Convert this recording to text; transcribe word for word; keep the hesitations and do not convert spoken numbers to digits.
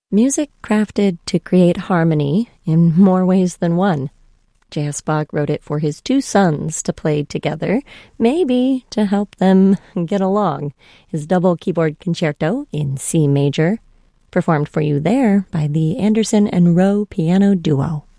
Music crafted to create harmony in more ways than one. J S. Bach wrote it for his two sons to play together, maybe to help them get along. His double keyboard concerto in C major, performed for you there by the Anderson and Rowe Piano Duo.